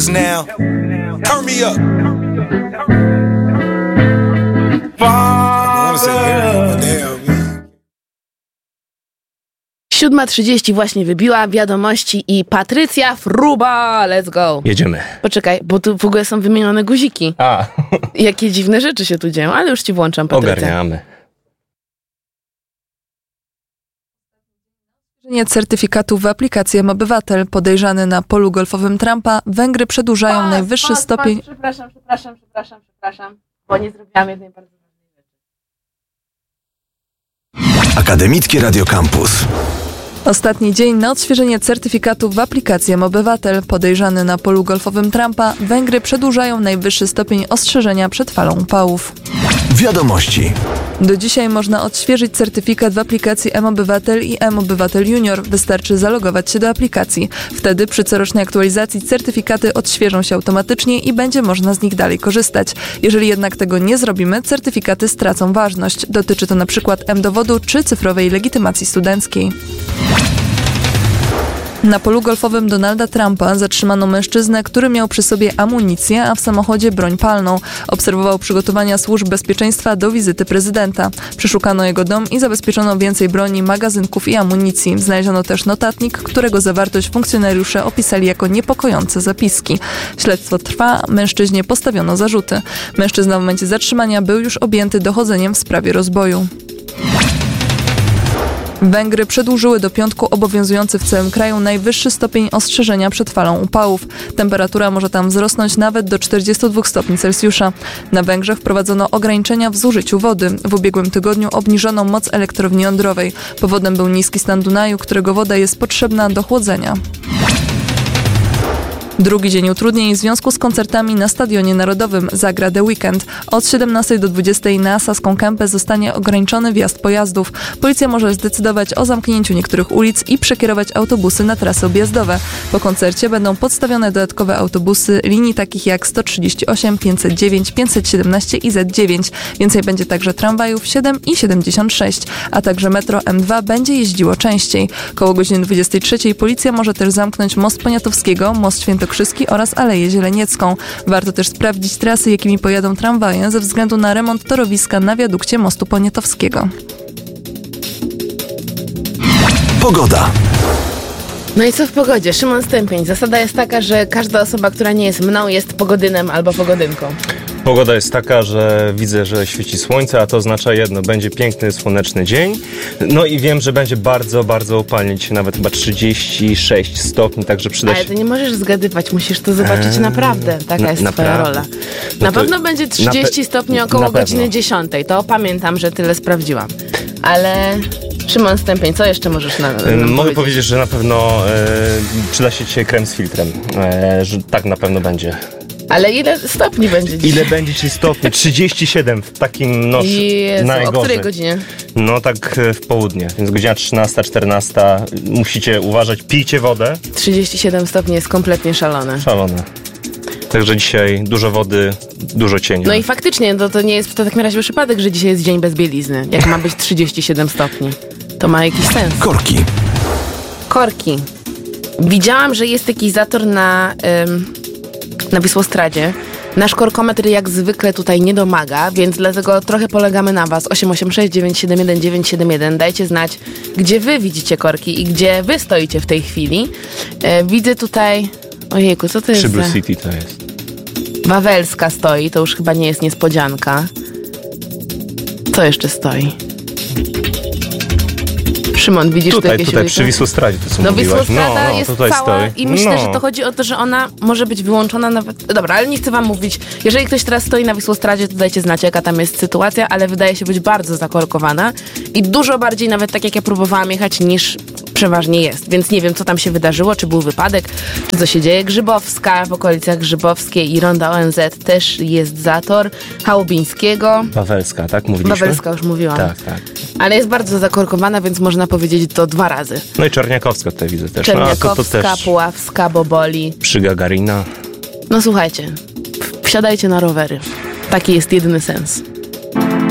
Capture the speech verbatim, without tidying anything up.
us now. Turn me up. siódma trzydzieści właśnie wybiła, wiadomości i Patrycja Fruba, let's go. Jedziemy. Poczekaj, bo tu w ogóle są wymienione guziki. A. Jakie dziwne rzeczy się tu dzieją, ale już ci włączam, Patrycja. Ogarniamy. Certyfikatu w aplikacji M-Obywatel. Podejrzany na polu golfowym Trumpa, Węgry przedłużają pas, najwyższy pas, stopień... Pas, przepraszam, przepraszam, przepraszam, przepraszam, bo nie zrobiłam jednej bardzo ważnej rzeczy. Akademickie Radio Campus. Ostatni dzień na odświeżenie certyfikatu w aplikacji M-Obywatel. Podejrzany na polu golfowym Trumpa, Węgry przedłużają najwyższy stopień ostrzeżenia przed falą upałów. Wiadomości. Do dzisiaj można odświeżyć certyfikat w aplikacji M-Obywatel i M-Obywatel Junior. Wystarczy zalogować się do aplikacji. Wtedy przy corocznej aktualizacji certyfikaty odświeżą się automatycznie i będzie można z nich dalej korzystać. Jeżeli jednak tego nie zrobimy, certyfikaty stracą ważność. Dotyczy to np. M-Dowodu czy cyfrowej legitymacji studenckiej. Na polu golfowym Donalda Trumpa zatrzymano mężczyznę, który miał przy sobie amunicję, a w samochodzie broń palną. Obserwował przygotowania służb bezpieczeństwa do wizyty prezydenta. Przeszukano jego dom i zabezpieczono więcej broni, magazynków i amunicji. Znaleziono też notatnik, którego zawartość funkcjonariusze opisali jako niepokojące zapiski. Śledztwo trwa, mężczyźnie postawiono zarzuty. Mężczyzna w momencie zatrzymania był już objęty dochodzeniem w sprawie rozboju. Węgry przedłużyły do piątku obowiązujący w całym kraju najwyższy stopień ostrzeżenia przed falą upałów. Temperatura może tam wzrosnąć nawet do czterdziestu dwóch stopni Celsjusza. Na Węgrzech wprowadzono ograniczenia w zużyciu wody. W ubiegłym tygodniu obniżono moc elektrowni jądrowej. Powodem był niski stan Dunaju, którego woda jest potrzebna do chłodzenia. Drugi dzień utrudnień w związku z koncertami na Stadionie Narodowym zagra The Weeknd. Od siedemnastej do dwudziestej na Saską Kępę zostanie ograniczony wjazd pojazdów. Policja może zdecydować o zamknięciu niektórych ulic i przekierować autobusy na trasy objazdowe. Po koncercie będą podstawione dodatkowe autobusy linii takich jak sto trzydzieści osiem, pięćset dziewięć, pięćset siedemnaście i zet dziewięć. Więcej będzie także tramwajów siedem i siedemdziesiąt sześć, a także metro em dwa będzie jeździło częściej. Koło godziny dwudziestej trzeciej policja może też zamknąć most Poniatowskiego, most Świętokrzyski oraz Aleję Zieleniecką. Warto też sprawdzić trasy, jakimi pojadą tramwaje ze względu na remont torowiska na wiadukcie mostu Poniatowskiego. Pogoda. No i co w pogodzie? Szymon Stępień. Zasada jest taka, że każda osoba, która nie jest mną, jest pogodynem albo pogodynką. Pogoda jest taka, że widzę, że świeci słońce, a to oznacza jedno, będzie piękny, słoneczny dzień. No i wiem, że będzie bardzo, bardzo upalnie, dzisiaj nawet chyba trzydzieści sześć stopni, także przyda się... Ale ty nie możesz zgadywać, musisz to zobaczyć eee, naprawdę. Taka na, jest naprawdę? twoja rola. No na pewno będzie trzydzieści stopni około godziny dziesiątej. To pamiętam, że tyle sprawdziłam. Ale... Szymon Stępień, co jeszcze możesz nam, nam Mogę powiedzieć? powiedzieć, że na pewno e, przyda się dzisiaj krem z filtrem, e, że tak na pewno będzie. Ale ile stopni będzie dzisiaj? Ile będzie dzisiaj stopni? trzydzieści siedem w takim no, Jezu, najgorzej. o której godzinie? No tak w południe, więc godzina trzynasta, czternasta. Musicie uważać, pijcie wodę. trzydzieści siedem stopni jest kompletnie szalone. Szalone. Także dzisiaj dużo wody, dużo cienia. No i faktycznie, to, to nie jest w takim razie przypadek, że dzisiaj jest dzień bez bielizny. Jak ma być trzydzieści siedem stopni. To ma jakiś sens. Korki. Korki. Widziałam, że jest jakiś zator na, ym, na Wisłostradzie. Nasz korkometr jak zwykle tutaj nie domaga, więc dlatego trochę polegamy na was. osiem osiem sześć dziewięć siedem jeden dziewięć siedem jeden. Dajcie znać, gdzie wy widzicie korki i gdzie wy stoicie w tej chwili. E, widzę tutaj... Ojejku, co to jest Przy Blue za... City to jest. Wawelska stoi, to już chyba nie jest niespodzianka. Co jeszcze stoi? Szymon, widzisz Tutaj, tu jakieś tutaj ulice? przy Wisłostradzie to co No mówiłaś. Wisłostrada no, no, jest tutaj cała stoi. i myślę, no. że to chodzi o to, że ona może być wyłączona nawet... Dobra, ale nie chcę wam mówić. Jeżeli ktoś teraz stoi na Wisłostradzie, to dajcie znać, jaka tam jest sytuacja, ale wydaje się być bardzo zakorkowana i dużo bardziej nawet tak jak ja próbowałam jechać niż przeważnie jest, więc nie wiem, co tam się wydarzyło, czy był wypadek, czy co się dzieje. Grzybowska, w okolicach Grzybowskiej i Ronda O N Z też jest zator. Chałubińskiego. Wawelska, tak? Mówiliśmy? Wawelska już mówiłam. Tak, tak. Ale jest bardzo zakorkowana, więc można powiedzieć to dwa razy. No i Czerniakowska tutaj widzę też. Czerniakowska, no, to, to też Puławska, Boboli. przy Gagarina. No słuchajcie, wsiadajcie na rowery. Taki jest jedyny sens.